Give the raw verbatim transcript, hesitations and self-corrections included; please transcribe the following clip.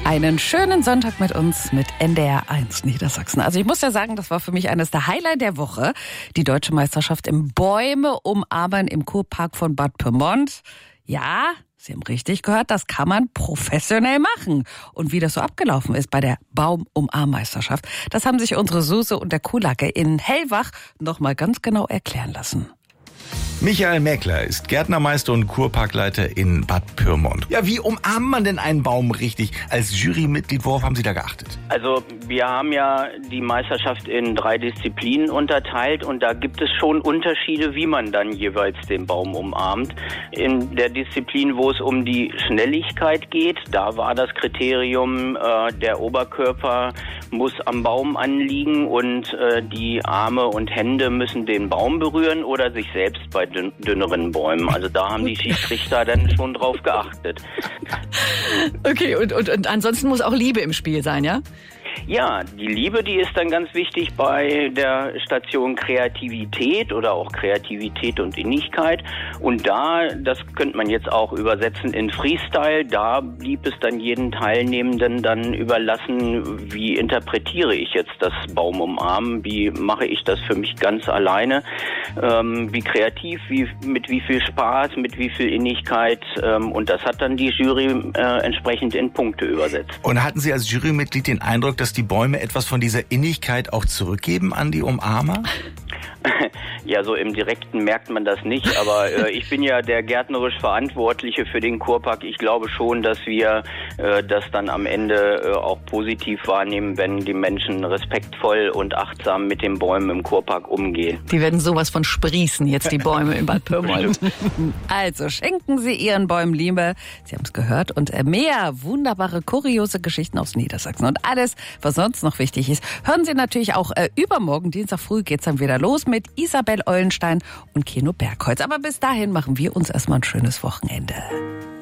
Einen schönen Sonntag mit uns mit N D R eins Niedersachsen. Also ich muss ja sagen, das war für mich eines der Highlights der Woche. Die deutsche Meisterschaft im Bäume umarmen im Kurpark von Bad Pyrmont. Ja, Sie haben richtig gehört, das kann man professionell machen. Und wie das so abgelaufen ist bei der Baumumarm-Meisterschaft, das haben sich unsere Suse und der Kuhlacke in Hellwach noch mal ganz genau erklären lassen. Michael Mäkler ist Gärtnermeister und Kurparkleiter in Bad Pyrmont. Ja, wie umarmt man denn einen Baum richtig? Als Jurymitglied, worauf haben Sie da geachtet? Also wir haben ja die Meisterschaft in drei Disziplinen unterteilt und da gibt es schon Unterschiede, wie man dann jeweils den Baum umarmt. In der Disziplin, wo es um die Schnelligkeit geht, da war das Kriterium, äh, der Oberkörper muss am Baum anliegen und äh, die Arme und Hände müssen den Baum berühren oder sich selbst bei dünn, dünneren Bäumen. Also da haben die Schiedsrichter dann schon drauf geachtet. Okay, und, und, und ansonsten muss auch Liebe im Spiel sein, ja? Ja, die Liebe, die ist dann ganz wichtig bei der Station Kreativität oder auch Kreativität und Innigkeit. Und da, das könnte man jetzt auch übersetzen in Freestyle, da blieb es dann jeden Teilnehmenden dann überlassen, wie interpretiere ich jetzt das Baum umarmen, wie mache ich das für mich ganz alleine, ähm, wie kreativ, wie, mit wie viel Spaß, mit wie viel Innigkeit. Ähm, und das hat dann die Jury äh, entsprechend in Punkte übersetzt. Und hatten Sie als Jurymitglied den Eindruck, dass die Bäume etwas von dieser Innigkeit auch zurückgeben an die Umarmer? Ja, so im Direkten merkt man das nicht, aber äh, ich bin ja der gärtnerisch Verantwortliche für den Kurpark. Ich glaube schon, dass wir äh, das dann am Ende äh, auch positiv wahrnehmen, wenn die Menschen respektvoll und achtsam mit den Bäumen im Kurpark umgehen. Die werden sowas von sprießen, jetzt die Bäume in Bad Pyrmont. Also schenken Sie Ihren Bäumen Liebe. Sie haben es gehört. Und mehr wunderbare, kuriose Geschichten aus Niedersachsen. Und alles, was sonst noch wichtig ist, hören Sie natürlich auch äh, übermorgen, Dienstag früh, geht's dann wieder los mit Isabel Eulenstein und Keno Bergholz. Aber bis dahin machen wir uns erstmal ein schönes Wochenende.